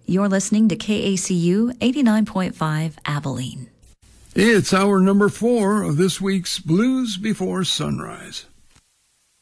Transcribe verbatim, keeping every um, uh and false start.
You're listening to K A C U eighty-nine point five Abilene. It's hour number four of this week's Blues Before Sunrise.